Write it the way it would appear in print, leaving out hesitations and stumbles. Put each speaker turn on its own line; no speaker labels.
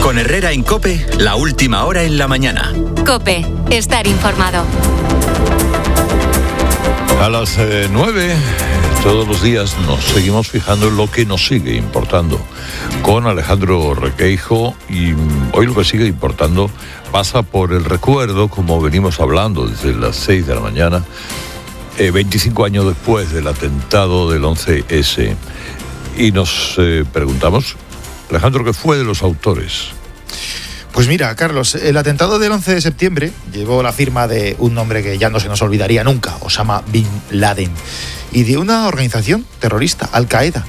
Con Herrera en COPE, la última hora en la mañana.
COPE, estar informado.
A las 9, todos los días nos seguimos fijando en lo que nos sigue importando con Alejandro Requeijo, y hoy lo que sigue importando pasa por el recuerdo, como venimos hablando desde las 6 de la mañana, 25 años después del atentado del 11S. Y nos preguntamos, Alejandro, ¿qué fue de los autores?
Pues mira, Carlos, el atentado del 11 de septiembre llevó la firma de un nombre que ya no se nos olvidaría nunca, Osama Bin Laden, y de una organización terrorista, Al Qaeda,